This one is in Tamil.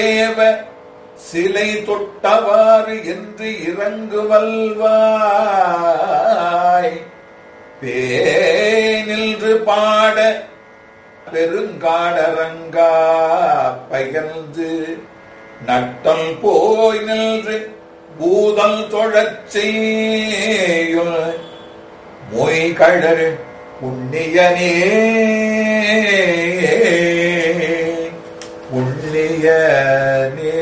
தேவ சிலை தொட்டவாறு என்று இறங்குவல்வாய் பேனின்று பாட பெருங்காடரங்கா பகர்ந்து நட்டல் போய் நின்று பூதல் தொழச்செய்யுள் மொய்கழறு புண்ணியனே புண்ணியனே